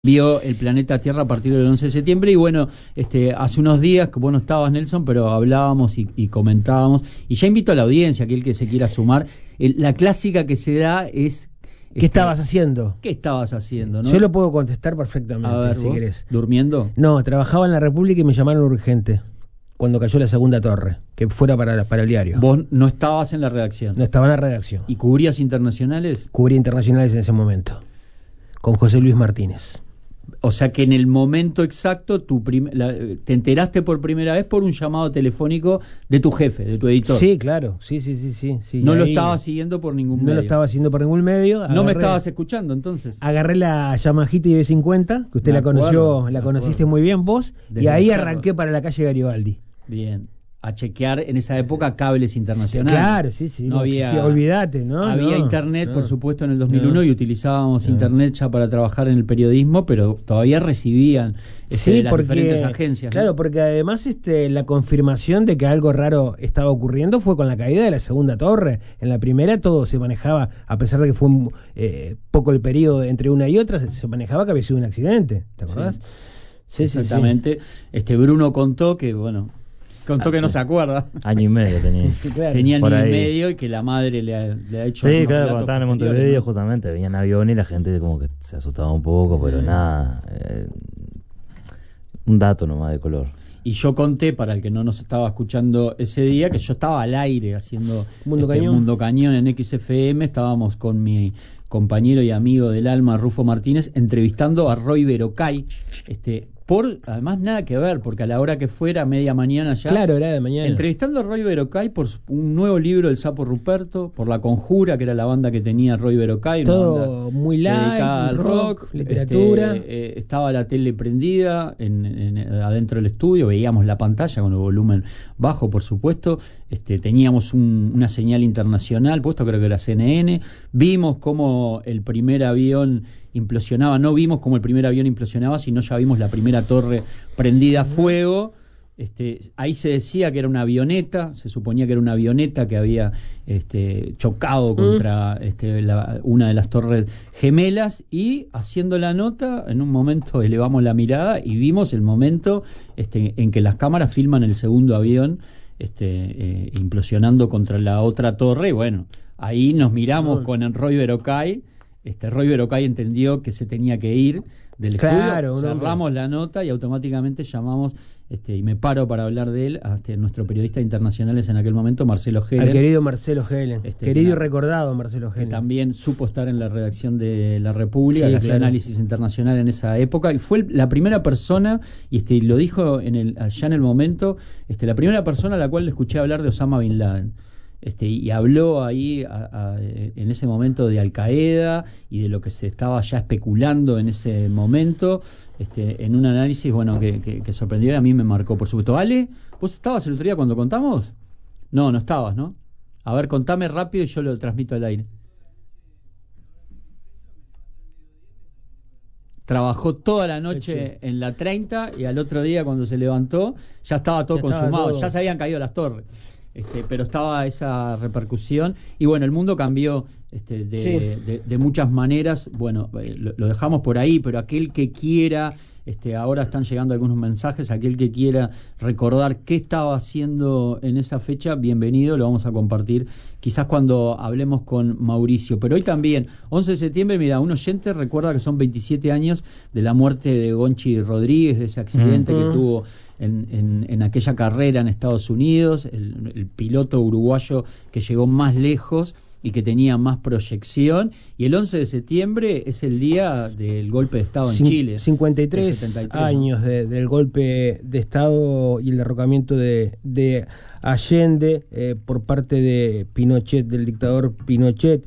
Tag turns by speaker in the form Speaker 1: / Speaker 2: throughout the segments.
Speaker 1: vio el planeta Tierra a partir del 11 de septiembre y bueno, hace unos días, que vos no estabas, Nelson, pero hablábamos y comentábamos, y ya invito a la audiencia, aquel que se quiera sumar, la clásica que se da es...
Speaker 2: ¿Qué estabas haciendo?
Speaker 1: ¿Qué estabas haciendo? ¿No?
Speaker 2: Yo lo puedo contestar perfectamente,
Speaker 1: a ver,
Speaker 2: si
Speaker 1: ¿vos?
Speaker 2: querés.
Speaker 1: ¿Durmiendo?
Speaker 2: No, trabajaba en la República y me llamaron urgente cuando cayó la segunda torre, que fuera para el diario.
Speaker 1: ¿Vos no estabas en la redacción?
Speaker 2: No estaba en la redacción.
Speaker 1: ¿Y cubrías internacionales?
Speaker 2: Cubría internacionales en ese momento, con José Luis Martínez.
Speaker 1: O sea que en el momento exacto te enteraste por primera vez por un llamado telefónico de tu jefe, de tu editor.
Speaker 2: Sí, claro, sí.
Speaker 1: No lo estabas siguiendo por ningún medio.
Speaker 2: No lo estaba siguiendo por ningún medio.
Speaker 1: No me estabas escuchando entonces.
Speaker 2: Agarré la Yamahita IB50, que usted la conociste muy bien vos, y ahí arranqué para la calle Garibaldi.
Speaker 1: Bien. A chequear en esa época cables internacionales.
Speaker 2: Claro, sí.
Speaker 1: No había,
Speaker 2: olvídate, ¿no?
Speaker 1: Había internet, por supuesto, en el 2001 y utilizábamos internet ya para trabajar en el periodismo, pero todavía recibían las diferentes agencias.
Speaker 2: Claro, ¿no? Porque además la confirmación de que algo raro estaba ocurriendo fue con la caída de la segunda torre. En la primera todo se manejaba, a pesar de que fue poco el periodo entre una y otra, se manejaba que había sido un accidente. ¿Te acordás?
Speaker 1: Sí, exactamente. Bruno contó que, que no se acuerda.
Speaker 3: Año y medio tenía.
Speaker 2: Claro.
Speaker 1: Tenía año y medio y que la madre le ha hecho...
Speaker 3: Sí, claro, cuando estaban en Montevideo, ¿no? Justamente, venían aviones y la gente como que se asustaba un poco, pero nada. Un dato nomás de color.
Speaker 1: Y yo conté, para el que no nos estaba escuchando ese día, que yo estaba al aire haciendo Mundo Cañón en XFM. Estábamos con mi compañero y amigo del alma, Rufo Martínez, entrevistando a Roy Verocay, además nada que ver, porque a la hora que fuera, media mañana ya.
Speaker 2: Claro, era de mañana.
Speaker 1: Entrevistando a Roy Verocay por un nuevo libro del Sapo Ruperto, por La Conjura, que era la banda que tenía Roy Verocay.
Speaker 2: Todo muy light,
Speaker 1: dedicada al rock,
Speaker 2: literatura.
Speaker 1: Estaba la tele prendida adentro del estudio, veíamos la pantalla con el volumen bajo, por supuesto. Teníamos una señal internacional, puesto creo que era CNN. Vimos cómo el primer avión implosionaba, no vimos cómo el primer avión implosionaba, sino ya vimos la primera torre prendida a fuego. Ahí se decía que era una avioneta, se suponía que era una avioneta que había chocado contra una de las torres gemelas, y haciendo la nota, en un momento elevamos la mirada y vimos el momento en que las cámaras filman el segundo avión implosionando contra la otra torre, y bueno, ahí nos miramos con Roy Verocay. Roy Verocay entendió que se tenía que ir del estudio, cerramos la nota y automáticamente llamamos, y me paro para hablar de él, a nuestro periodista internacionales en aquel momento, Marcelo Helen.
Speaker 2: Al querido Marcelo Helen, querido y recordado Marcelo Helen. Que
Speaker 1: también supo estar en la redacción de La República, que hacía análisis internacional en esa época, y fue la primera persona, y lo dijo allá en el momento, la primera persona a la cual le escuché hablar de Osama Bin Laden. Y habló ahí en ese momento de Al Qaeda y de lo que se estaba ya especulando en ese momento, en un análisis que sorprendió y a mí me marcó, por supuesto. Ale, ¿vos estabas el otro día cuando contamos? No estabas, ¿no? A ver, contame rápido y yo lo transmito al aire. Trabajó toda la noche en la 30 y al otro día cuando se levantó ya estaba todo consumado, ya se habían caído las torres. Pero estaba esa repercusión y bueno, el mundo cambió de muchas maneras. Bueno, lo dejamos por ahí, pero aquel que quiera, ahora están llegando algunos mensajes, aquel que quiera recordar qué estaba haciendo en esa fecha, bienvenido, lo vamos a compartir quizás cuando hablemos con Mauricio. Pero hoy también, 11 de septiembre, mira, un oyente recuerda que son 27 años de la muerte de Gonchi Rodríguez, de ese accidente que tuvo en aquella carrera en Estados Unidos, el piloto uruguayo que llegó más lejos y que tenía más proyección, y el 11 de septiembre es el día del golpe de Estado en Chile.
Speaker 2: 53 años del golpe de Estado y el derrocamiento de Allende por parte de Pinochet, del dictador Pinochet.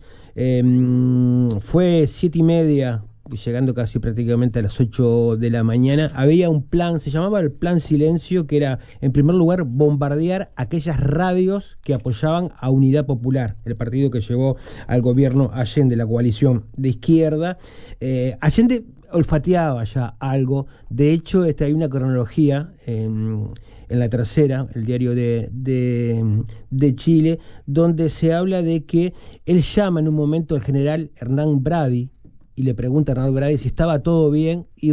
Speaker 2: Fue 7:30, llegando casi prácticamente a las 8 de la mañana, había un plan, se llamaba el Plan Silencio, que era, en primer lugar, bombardear aquellas radios que apoyaban a Unidad Popular, el partido que llevó al gobierno Allende, la coalición de izquierda. Allende olfateaba ya algo, de hecho hay una cronología en La Tercera, el diario de Chile, donde se habla de que él llama en un momento al general Hernán Brady, y le pregunta a Hernán Brady si estaba todo bien, y